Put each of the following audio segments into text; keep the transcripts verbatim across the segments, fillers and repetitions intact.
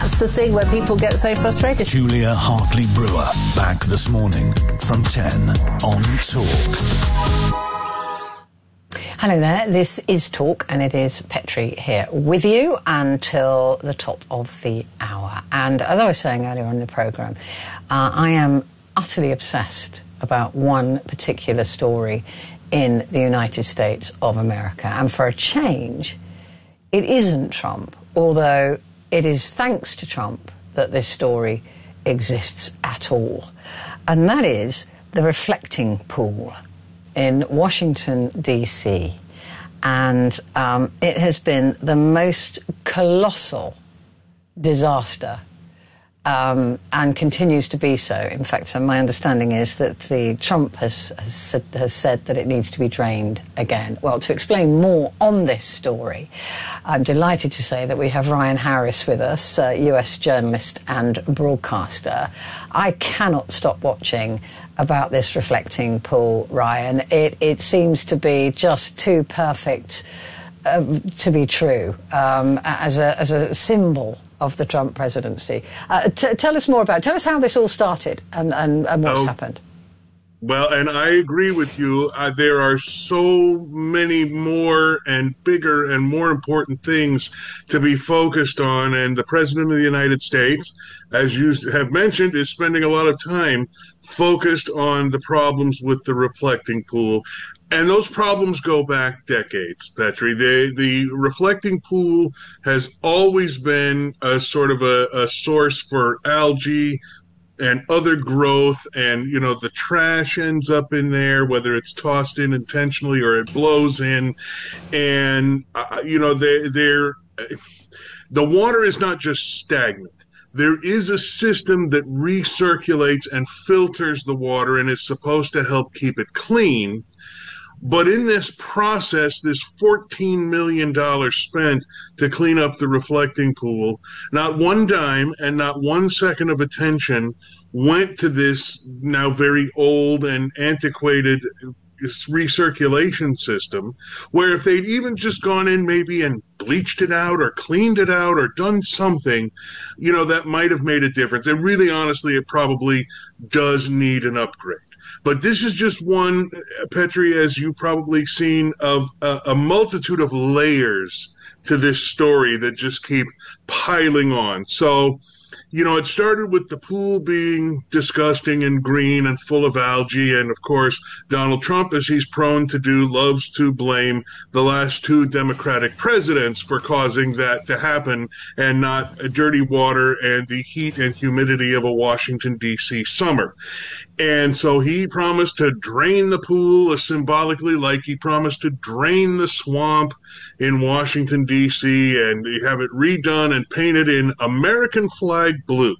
That's the thing where people get so frustrated. Julia Hartley-Brewer, back this morning from ten on Talk. Hello there, this is Talk and it is Petri here with you until the top of the hour. And as I was saying earlier on in the programme, uh, I am utterly obsessed about one particular story in the United States of America. And for a change, it isn't Trump, although it is thanks to Trump that this story exists at all. And that is the reflecting pool in Washington, D C. And um, it has been the most colossal disaster um, and continues to be so. In fact, my understanding is that the Trump has, has, said, has said that it needs to be drained again. Well, to explain more on this story, I'm delighted to say that we have Ryan Harris with us, uh, U S journalist and broadcaster. I cannot stop watching about this reflecting pool, Ryan. It, it seems to be just too perfect uh, to be true um, as a as a symbol of the Trump presidency. Uh, t- tell us more about it. Tell us how this all started and, and, and what's oh, happened. Well, and I agree with you. Uh, there are so many more and bigger and more important things to be focused on. And the President of the United States, as you have mentioned, is spending a lot of time focused on the problems with the reflecting pool. And those problems go back decades, Petri. The, the reflecting pool has always been a sort of a, a source for algae and other growth, and, you know, the trash ends up in there, whether it's tossed in intentionally or it blows in. And, uh, you know, they, they're, the water is not just stagnant. There is a system that recirculates and filters the water and is supposed to help keep it clean. But in this process, this fourteen million dollars spent to clean up the reflecting pool, not one dime and not one second of attention went to this now very old and antiquated recirculation system, where if they'd even just gone in maybe and bleached it out or cleaned it out or done something, you know, that might have made a difference. And really, honestly, it probably does need an upgrade. But this is just one, Petri, as you've probably seen, of a, a multitude of layers to this story that just keep piling on. So, you know, it started with the pool being disgusting and green and full of algae. And, of course, Donald Trump, as he's prone to do, loves to blame the last two Democratic presidents for causing that to happen, and not dirty water and the heat and humidity of a Washington, D C summer. And so he promised to drain the pool, uh, symbolically, like he promised to drain the swamp in Washington, D C, and have it redone and painted in American flag blue.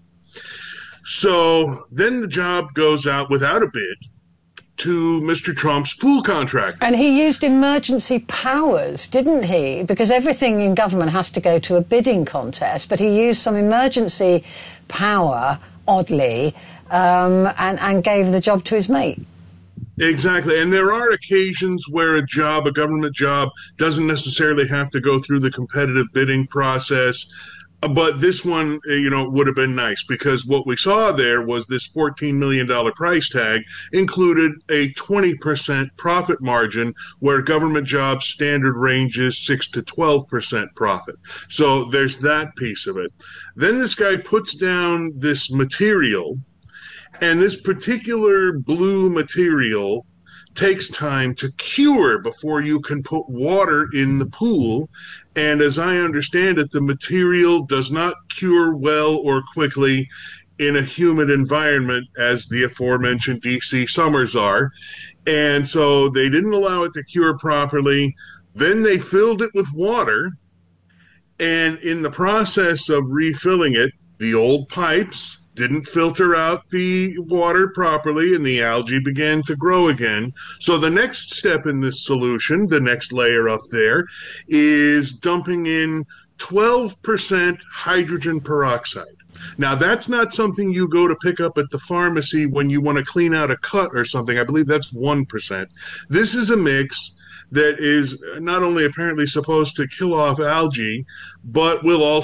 So then the job goes out without a bid to Mister Trump's pool contractor. And he used emergency powers, didn't he? Because everything in government has to go to a bidding contest, but he used some emergency power, oddly, um, and, and gave the job to his mate. Exactly. And there are occasions where a job, a government job, doesn't necessarily have to go through the competitive bidding process. But this one, you know, would have been nice, because what we saw there was this fourteen million dollars price tag included a twenty percent profit margin, where government jobs standard range is six to twelve percent profit. So there's that piece of it. Then this guy puts down this material, and this particular blue material takes time to cure before you can put water in the pool. And as I understand it, the material does not cure well or quickly in a humid environment, as the aforementioned D C summers are. And so they didn't allow it to cure properly. Then they filled it with water. And in the process of refilling it, the old pipes didn't filter out the water properly, and the algae began to grow again. So the next step in this solution, the next layer up there, is dumping in twelve percent hydrogen peroxide. Now, that's not something you go to pick up at the pharmacy when you want to clean out a cut or something. I believe that's one percent. This is a mix that is not only apparently supposed to kill off algae, but will also